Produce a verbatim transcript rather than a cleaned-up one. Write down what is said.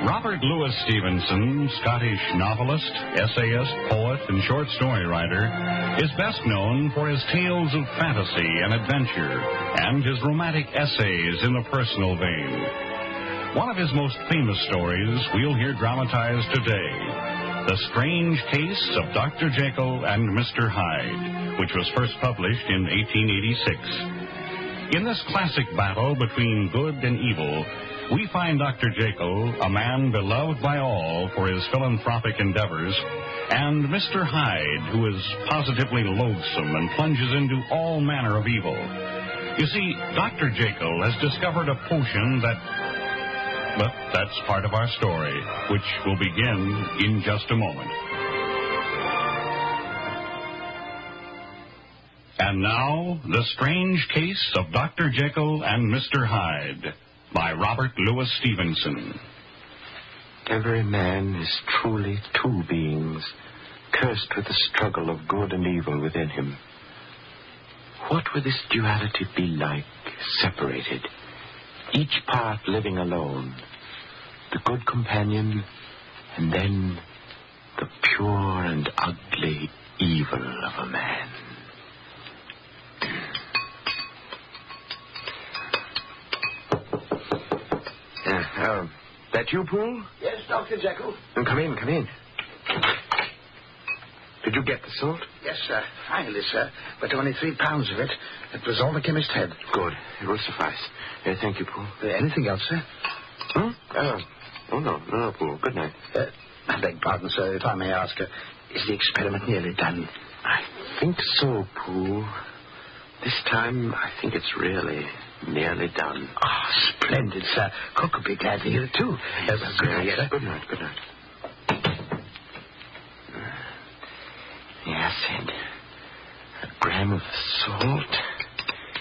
Robert Louis Stevenson, Scottish novelist, essayist, poet, and short story writer, is best known for his tales of fantasy and adventure and his romantic essays in the personal vein. One of his most famous stories we'll hear dramatized today, The Strange Case of Doctor Jekyll and Mister Hyde, which was first published in eighteen eighty-six. In this classic battle between good and evil, we find Doctor Jekyll, a man beloved by all for his philanthropic endeavors, and Mister Hyde, who is positively loathsome and plunges into all manner of evil. You see, Doctor Jekyll has discovered a potion that... But that's part of our story, which will begin in just a moment. And now, The Strange Case of Doctor Jekyll and Mister Hyde, by Robert Louis Stevenson. Every man is truly two beings, cursed with the struggle of good and evil within him. What would this duality be like, separated, each part living alone, the good companion, and then the pure and ugly evil of a man? Uh, uh, that you, Poole? Yes, Doctor Jekyll. Then come in, come in. Did you get the salt? Yes, sir. Finally, sir. But only three pounds of it. It was all the chemist had. Good. It will suffice. Uh, thank you, Poole. Uh, anything else, sir? Hmm? Uh, oh, no. No, no, Poole. Good night. Uh, I beg pardon, sir, if I may ask, uh, is the experiment nearly done? I think so, Poole. This time, I think it's really nearly done. Oh, splendid, sir. Cook will be glad to hear it, too. Yes, uh, good night, yes. sir. Good night, good night. Yes, and a gram of salt.